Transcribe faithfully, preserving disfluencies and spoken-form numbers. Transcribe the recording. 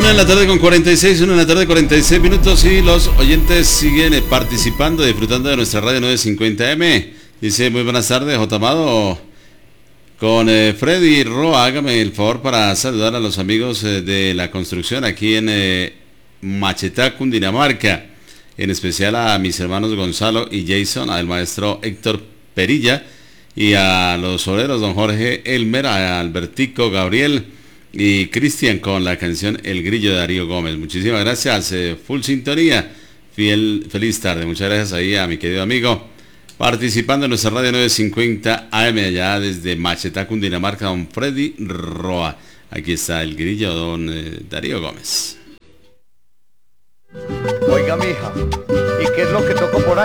Una de la tarde con cuarenta y seis, una de la tarde cuarenta y seis minutos y los oyentes siguen eh, participando, disfrutando de nuestra radio nueve cincuenta eme. Dice, muy buenas tardes, J. Amado. Con eh, Freddy Roa, hágame el favor para saludar a los amigos eh, de la construcción aquí en eh, Machetá, Cundinamarca. En especial a mis hermanos Gonzalo y Jason, al maestro Héctor Perilla y a los obreros, don Jorge Elmer, a Albertico Gabriel y Cristian con la canción El Grillo de Darío Gómez. Muchísimas gracias, eh, full sintonía, fiel, feliz tarde. Muchas gracias ahí a mi querido amigo participando en nuestra radio nueve cincuenta A M allá desde Machetá, Cundinamarca, don Freddy Roa. Aquí está El Grillo, don eh, Darío Gómez. Oiga, mija, ¿y qué es lo que tocó por ahí?